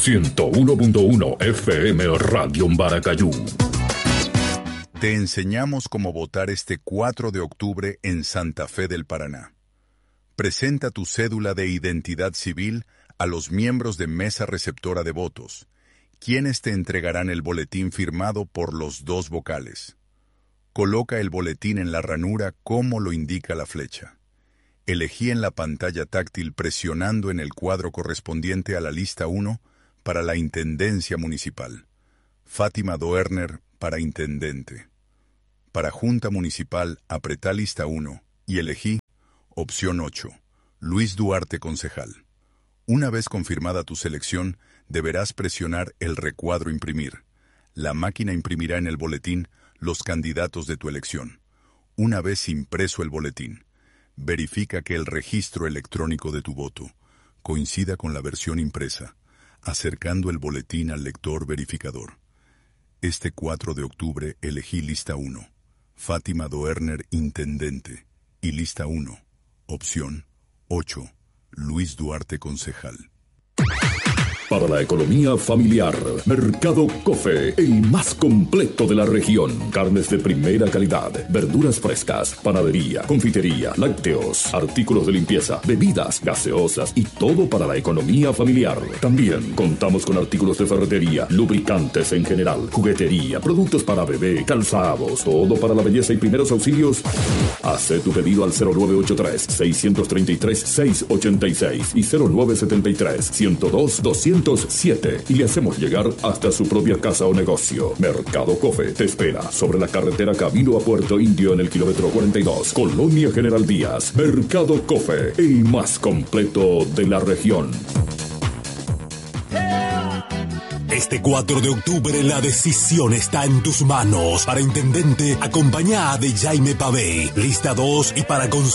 101.1 FM Radio Maracayú. Te enseñamos cómo votar este 4 de octubre en Santa Fe del Paraná. Presenta tu cédula de identidad civil a los miembros de mesa receptora de votos, quienes te entregarán el boletín firmado por los dos vocales. Coloca el boletín en la ranura como lo indica la flecha. Elegí en la pantalla táctil presionando en el cuadro correspondiente a la lista 1 para la Intendencia Municipal. Fátima Doerner para Intendente. Para Junta Municipal, apretá lista 1 y elegí opción 8, Luis Duarte Concejal. Una vez confirmada tu selección, deberás presionar el recuadro Imprimir. La máquina imprimirá en el boletín los candidatos de tu elección. Una vez impreso el boletín, verifica que el registro electrónico de tu voto coincida con la versión impresa, acercando el boletín al lector verificador. Este 4 de octubre elegí lista 1, Fátima Doerner Intendente, y lista 1, opción 8, Luis Duarte Concejal. Para la economía familiar, Mercado Cofe, el más completo de la región. Carnes de primera calidad, verduras frescas, panadería, confitería, lácteos, artículos de limpieza, bebidas, gaseosas y todo para la economía familiar. También contamos con artículos de ferretería, lubricantes en general, juguetería, productos para bebé, calzados, todo para la belleza y primeros auxilios. Haz tu pedido al 0983-633-686 y 0973-102-207 y le hacemos llegar hasta su propia casa o negocio. Mercado Cofe te espera sobre la carretera camino a Puerto Indio en el kilómetro 42, Colonia General Díaz. Mercado Cofe, el más completo de la región. Este 4 de octubre la decisión está en tus manos. Para Intendente, acompañá a de Jaime Pavé. Lista 2 y para